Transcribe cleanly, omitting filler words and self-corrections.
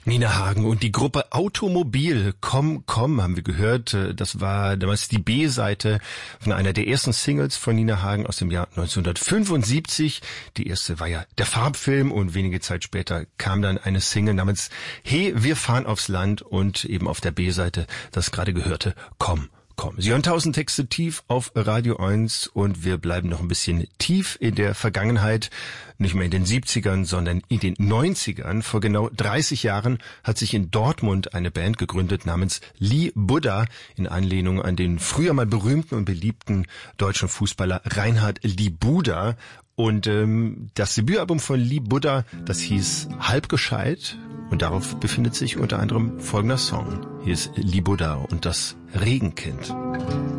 Nina Hagen und die Gruppe Automobil, Komm, komm, haben wir gehört. Das war damals die B-Seite von einer der ersten Singles von Nina Hagen aus dem Jahr 1975. Die erste war ja der Farbfilm und wenige Zeit später kam dann eine Single namens Hey, wir fahren aufs Land und eben auf der B-Seite das gerade gehörte Komm. Sie hören 1000 Texte tief auf Radio 1 und wir bleiben noch ein bisschen tief in der Vergangenheit, nicht mehr in den 70ern, sondern in den 90ern. Vor genau 30 Jahren hat sich in Dortmund eine Band gegründet namens Lee Buddha in Anlehnung an den früher mal berühmten und beliebten deutschen Fußballer Reinhard Lee Buda. Und das Debütalbum von Lee Buddha, das hieß Halb gescheit und darauf befindet sich unter anderem folgender Song. Hier ist Lee Buddha und das Regenkind.